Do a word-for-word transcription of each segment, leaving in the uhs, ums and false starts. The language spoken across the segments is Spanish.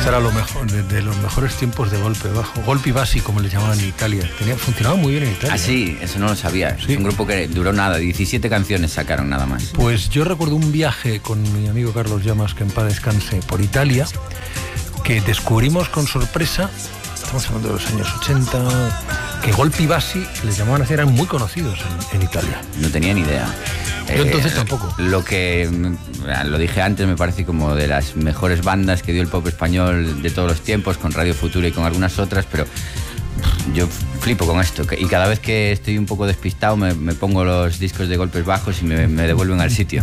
Esto era lo mejor, de, de los mejores tiempos de golpe bajo. Golpe bassi, como le llamaban en Italia. Tenía, funcionaba muy bien en Italia. Ah, sí, eso no lo sabía. Sí. Es un grupo que duró nada, diecisiete canciones sacaron nada más. Pues yo recuerdo un viaje con mi amigo Carlos Llamas, que en paz descanse, por Italia, que descubrimos con sorpresa, estamos hablando de los años ochenta, que Golpe y Bassi, les llamaban así, eran muy conocidos en, en Italia. No tenía ni idea. Yo entonces eh, tampoco. Lo que, lo dije antes, me parece como de las mejores bandas que dio el pop español de todos los tiempos, con Radio Futura y con algunas otras, pero yo flipo con esto. Y cada vez que estoy un poco despistado me, me pongo los discos de golpes bajos y me, me devuelven al sitio.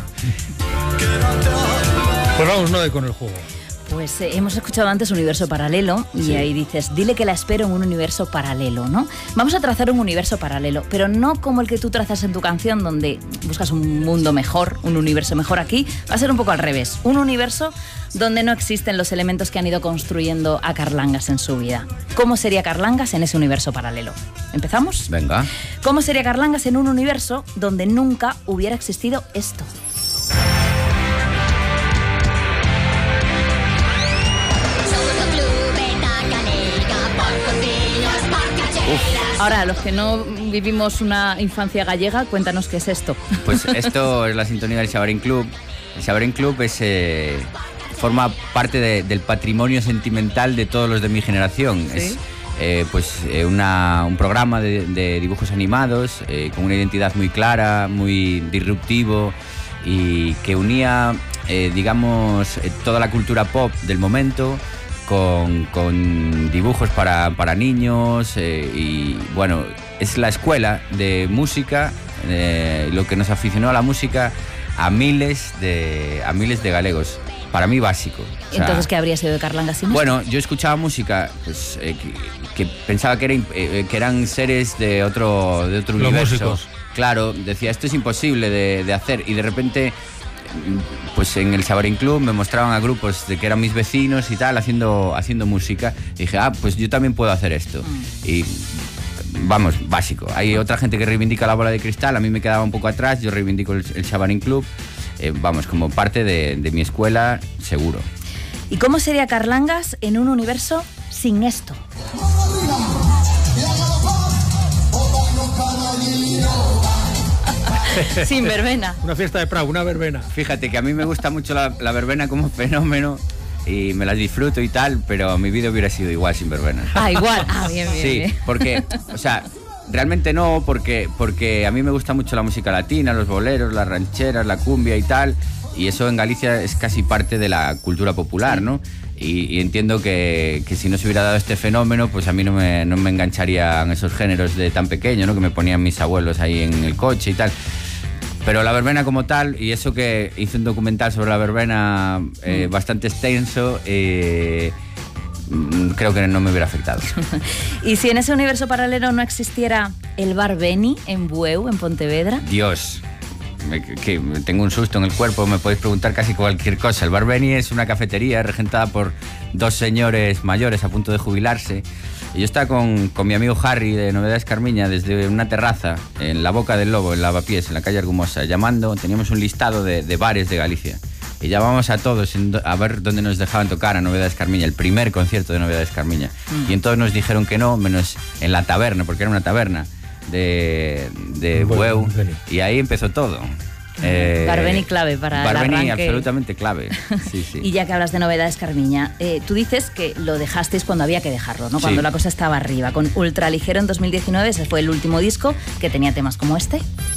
Pues vamos, no de con el juego. Pues eh, hemos escuchado antes Universo Paralelo y sí. Ahí dices, dile que la espero en un universo paralelo, ¿no? Vamos a trazar un universo paralelo, pero no como el que tú trazas en tu canción, donde buscas un mundo mejor, un universo mejor. Aquí va a ser un poco al revés, un universo donde no existen los elementos que han ido construyendo a Carlangas en su vida. ¿Cómo sería Carlangas en ese universo paralelo? ¿Empezamos? Venga. ¿Cómo sería Carlangas en un universo donde nunca hubiera existido esto? Uf. Ahora, los que no vivimos una infancia gallega, cuéntanos qué es esto. Pues esto es la sintonía del Xabarín Club. El Xabarín Club es, eh, forma parte de, del patrimonio sentimental de todos los de mi generación. ¿Sí? Es eh, pues, eh, una, un programa de, de dibujos animados eh, con una identidad muy clara, muy disruptivo y que unía, eh, digamos, eh, toda la cultura pop del momento Con, con dibujos para, para niños eh, y bueno, es la escuela de música, eh, lo que nos aficionó a la música a miles de, a miles de galegos, para mí básico. O sea, entonces, ¿qué habría sido de Carlangas sin esto? Bueno, yo escuchaba música pues, eh, que, que pensaba que, era, eh, que eran seres de otro, de otro Los universo. Músicos. Claro, decía, esto es imposible de, de hacer y de repente pues en el Xabarín Club me mostraban a grupos de que eran mis vecinos y tal, haciendo, haciendo música. Y dije, ah, pues yo también puedo hacer esto. Mm. Y vamos, básico. Hay otra gente que reivindica la bola de cristal, a mí me quedaba un poco atrás, yo reivindico el, el Xabarín Club. Eh, vamos, como parte de, de mi escuela, seguro. ¿Y cómo sería Carlangas en un universo sin esto? Sin verbena. Una fiesta de Prado, una verbena. Fíjate que a mí me gusta mucho la, la verbena como fenómeno y me las disfruto y tal, pero mi vida hubiera sido igual sin verbena. Ah, igual. Ah, bien, bien. Sí, bien. porque, o sea, realmente no, porque, porque a mí me gusta mucho la música latina, los boleros, las rancheras, la cumbia y tal, y eso en Galicia es casi parte de la cultura popular, ¿no? Y, y entiendo que, que si no se hubiera dado este fenómeno, pues a mí no me, no me engancharían esos géneros de tan pequeño, ¿no? Que me ponían mis abuelos ahí en el coche y tal. Pero la verbena como tal, y eso que hice un documental sobre la verbena eh, bastante extenso, eh, creo que no me hubiera afectado. ¿Y si en ese universo paralelo no existiera el Bar Beni en Bueu, en Pontevedra? Dios, me, que tengo un susto en el cuerpo, me podéis preguntar casi cualquier cosa. El Bar Beni es una cafetería regentada por dos señores mayores a punto de jubilarse. Y yo estaba con, con mi amigo Harry de Novedades Carmiña desde una terraza en la Boca del Lobo, en Lavapiés, en la calle Argumosa, llamando. Teníamos un listado de, de bares de Galicia y llamamos a todos en, a ver dónde nos dejaban tocar a Novedades Carmiña, el primer concierto de Novedades Carmiña. Mm. Y en todos nos dijeron que no, menos en la taberna, porque era una taberna de, de Bueu, y ahí empezó todo. Eh, Barbeni clave para Barbeni el arranque. Absolutamente clave. Sí, sí. Y ya que hablas de Novedades Carmiña, eh, tú dices que lo dejasteis cuando había que dejarlo, ¿no? Cuando sí. La cosa estaba arriba. Con Ultraligero en dos mil diecinueve, ese fue el último disco que tenía temas como este.